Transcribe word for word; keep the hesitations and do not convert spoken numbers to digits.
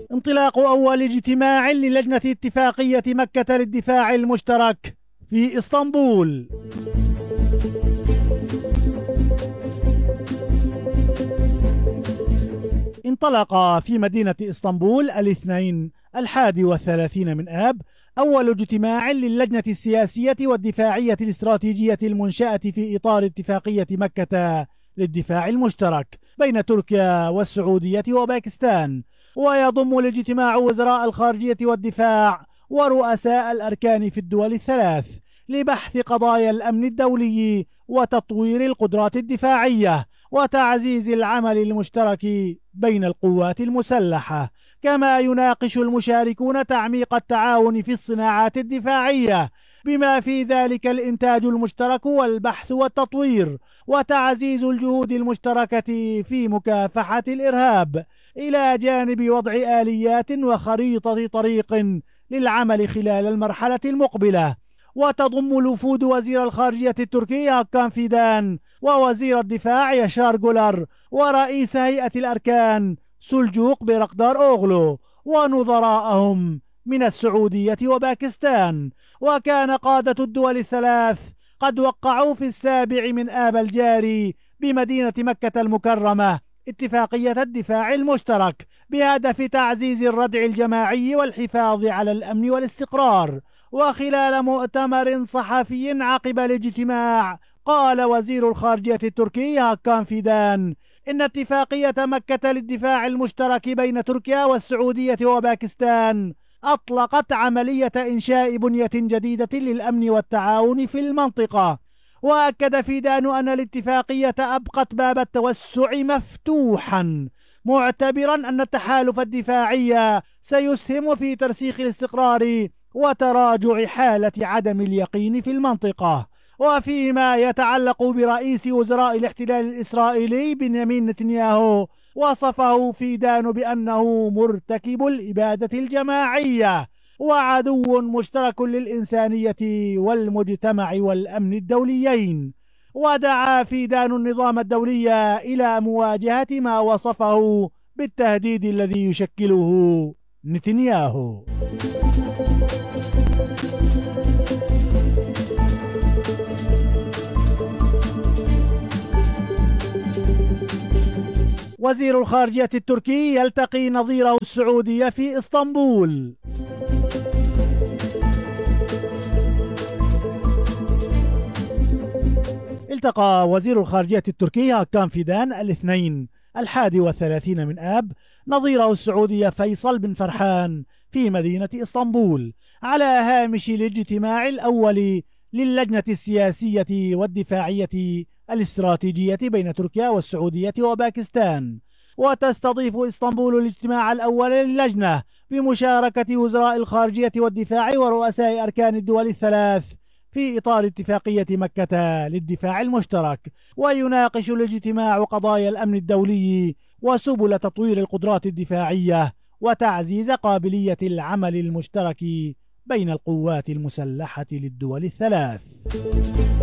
انطلاق أول اجتماع للجنة اتفاقية مكة للدفاع المشترك في إسطنبول. انطلق في مدينة إسطنبول الاثنين الحادي والثلاثين من آب أول اجتماع للجنة السياسية والدفاعية الاستراتيجية المنشأة في إطار اتفاقية مكة للدفاع المشترك بين تركيا والسعودية وباكستان، ويضم الاجتماع وزراء الخارجية والدفاع ورؤساء الأركان في الدول الثلاث لبحث قضايا الأمن الدولي وتطوير القدرات الدفاعية وتعزيز العمل المشترك بين القوات المسلحة. كما يناقش المشاركون تعميق التعاون في الصناعات الدفاعية بما في ذلك الإنتاج المشترك والبحث والتطوير وتعزيز الجهود المشتركة في مكافحة الإرهاب، إلى جانب وضع آليات وخريطة طريق للعمل خلال المرحلة المقبلة. وتضم الوفود وزير الخارجية التركي هاكان فيدان ووزير الدفاع يشار جولر ورئيس هيئة الأركان سلجوق بيرقدار أوغلو ونظراءهم من السعودية وباكستان. وكان قادة الدول الثلاث قد وقعوا في السابع من آب الجاري بمدينة مكة المكرمة اتفاقية الدفاع المشترك بهدف تعزيز الردع الجماعي والحفاظ على الأمن والاستقرار. وخلال مؤتمر صحفي عقب الاجتماع قال وزير الخارجية التركي هاكان فيدان إن اتفاقية مكة للدفاع المشترك بين تركيا والسعودية وباكستان أطلقت عملية إنشاء بنية جديدة للأمن والتعاون في المنطقة. وأكد فيدان أن الاتفاقية أبقت باب التوسع مفتوحا، معتبرا أن التحالف الدفاعي سيسهم في ترسيخ الاستقرار وتراجع حالة عدم اليقين في المنطقة. وفيما يتعلق برئيس وزراء الاحتلال الإسرائيلي بنيامين نتنياهو، وصفه فيدان بأنه مرتكب الإبادة الجماعية وعدو مشترك للإنسانية والمجتمع والأمن الدوليين. ودعا فيدان النظام الدولي إلى مواجهة ما وصفه بالتهديد الذي يشكله نتنياهو. وزير الخارجية التركي يلتقي نظيره السعودي في إسطنبول. التقى وزير الخارجية التركي هاكان فيدان الاثنين الحادي والثلاثين من آب نظيره السعودي فيصل بن فرحان في مدينة إسطنبول على هامش الاجتماع الأول للجنة السياسية والدفاعية الاستراتيجية بين تركيا والسعودية وباكستان. وتستضيف إسطنبول الاجتماع الأول للجنة بمشاركة وزراء الخارجية والدفاع ورؤساء أركان الدول الثلاث في إطار اتفاقية مكة للدفاع المشترك. ويناقش الاجتماع قضايا الأمن الدولي وسبل تطوير القدرات الدفاعية وتعزيز قابلية العمل المشترك بين القوات المسلحة للدول الثلاث.